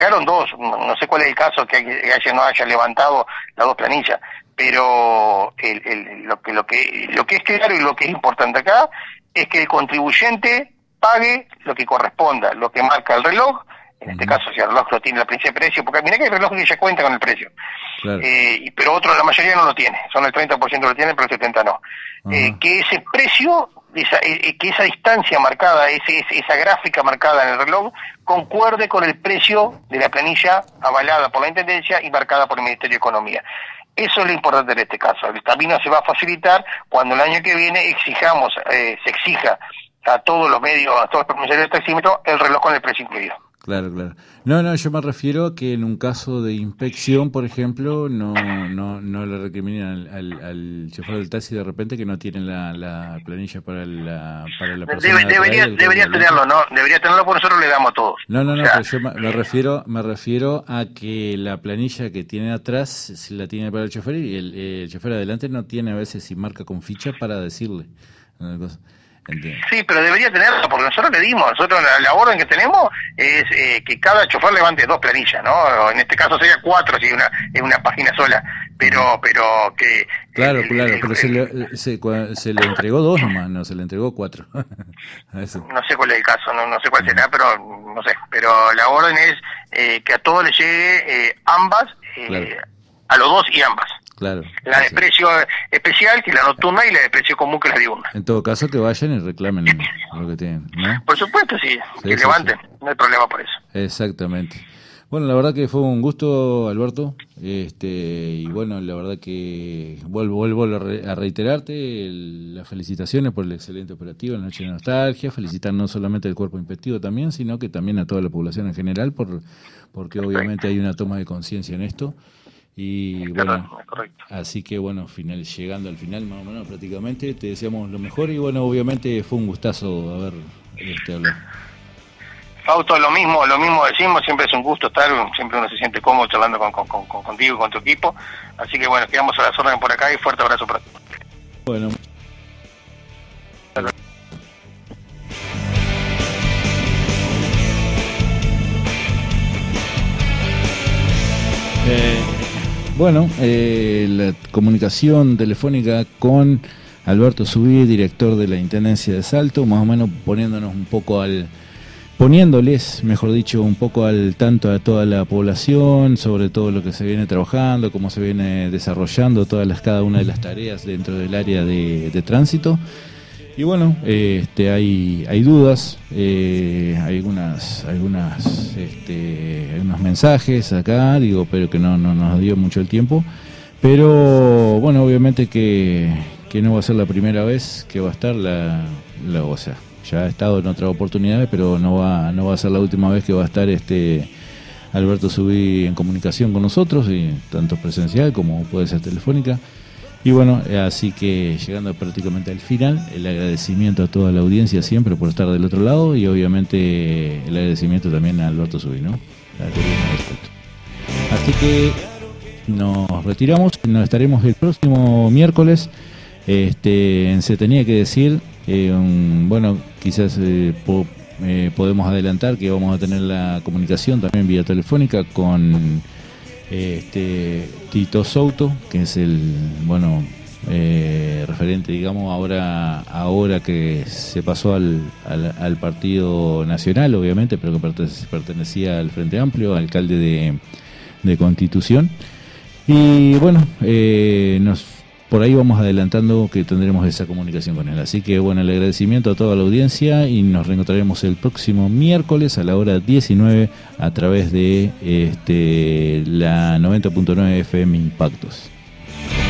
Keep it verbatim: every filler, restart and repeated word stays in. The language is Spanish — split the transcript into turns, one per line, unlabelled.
Quedaron dos, no sé cuál es el caso que haya no haya levantado las dos planillas, pero el, el, lo que lo que lo que es claro y lo que es importante acá es que el contribuyente pague lo que corresponda, lo que marca el reloj. En este caso, si el reloj lo tiene la planilla de precio, porque mira que hay relojes que ya cuenta con el precio, claro. eh, pero otros, la mayoría no lo tiene, son el treinta por ciento lo tienen, pero el setenta por ciento no. Eh, que ese precio, esa, eh, que esa distancia marcada, ese, ese, esa gráfica marcada en el reloj, concuerde con el precio de la planilla avalada por la Intendencia y marcada por el Ministerio de Economía. Eso es lo importante en este caso. El camino se va a facilitar cuando el año que viene exijamos, eh, se exija a todos los medios, a todos los propietarios del taxímetro, el reloj con el precio incluido.
Claro, claro. No, no, yo me refiero a que en un caso de inspección, por ejemplo, no no no le recriminen al, al, al chofer del taxi de repente que no tiene la, la planilla para la para la persona.
Debe, debería traer, debería tenerlo, ¿no? Debería tenerlo porque nosotros le damos a todos.
No, no, no,
o sea,
pero yo me, me refiero me refiero a que la planilla que tiene atrás si la tiene para el chofer y el, el chofer adelante no tiene a veces si marca con ficha para decirle una cosa. Entiendo.
Sí, pero debería tenerlo, porque nosotros le dimos, nosotros la, la orden que tenemos es eh, que cada chofer levante dos planillas, ¿no? En este caso sería cuatro, si una es una página sola, pero pero que...
Claro, el, claro, el, pero el, se, le, se, se le entregó dos nomás, no, se le entregó cuatro.
No sé cuál es el caso, no, no sé cuál será, pero no sé, pero la orden es eh, que a todos les llegue eh, ambas, eh, claro. a los dos y ambas.
Claro.
La de precio especial, que es la nocturna, y la de precio común, que es la diurna.
En todo caso, que vayan y reclamen lo que tienen, ¿no?
Por supuesto, sí, sí que sí, levanten, sí. No hay problema por eso.
Exactamente. Bueno, la verdad que fue un gusto, Alberto, este y bueno, la verdad que vuelvo, vuelvo a reiterarte el, las felicitaciones por el excelente operativo, la Noche de Nostalgia, felicitar no solamente al cuerpo inspectivo también, sino que también a toda la población en general, por porque obviamente hay una toma de conciencia en esto. Y
es
bueno,
correcto.
Así que bueno, final, llegando al final más o menos prácticamente, te deseamos lo mejor y bueno, obviamente fue un gustazo haber este, hablado.
Fausto, lo mismo, lo mismo decimos, siempre es un gusto estar, siempre uno se siente cómodo charlando con, con, con, con contigo y con tu equipo, así que bueno, quedamos a las órdenes por acá y fuerte abrazo para todos.
Bueno. Eh... Bueno, eh, la comunicación telefónica con Alberto Subí, director de la Intendencia de Salto, más o menos poniéndonos un poco al, poniéndoles, mejor dicho, un poco al tanto a toda la población, sobre todo lo que se viene trabajando, cómo se viene desarrollando todas las, cada una de las tareas dentro del área de, de tránsito. Y bueno, eh, este, hay, hay dudas, eh, hay algunas, algunas, este, hay unos mensajes acá, digo, pero que no, no nos dio mucho el tiempo. Pero bueno, obviamente que, que no va a ser la primera vez que va a estar la, la, o sea, ya ha estado en otras oportunidades, pero no va, no va a ser la última vez que va a estar este Alberto Subí en comunicación con nosotros, y tanto presencial como puede ser telefónica. Y bueno, así que llegando prácticamente al final, el agradecimiento a toda la audiencia siempre por estar del otro lado y obviamente el agradecimiento también a Alberto Subí, ¿no? Así que nos retiramos, nos estaremos el próximo miércoles, este, en Se Tenía que Decir, eh, un, bueno, quizás eh, po, eh, podemos adelantar que vamos a tener la comunicación también vía telefónica con... Este Tito Souto, que es el bueno eh, referente, digamos, ahora ahora que se pasó al, al, al Partido Nacional, obviamente, pero que pertenecía al Frente Amplio, alcalde de, de Constitución. Y bueno, eh, nos por ahí vamos adelantando que tendremos esa comunicación con él. Así que bueno, el agradecimiento a toda la audiencia y nos reencontraremos el próximo miércoles a la hora diecinueve a través de este la noventa punto nueve F M Impactos.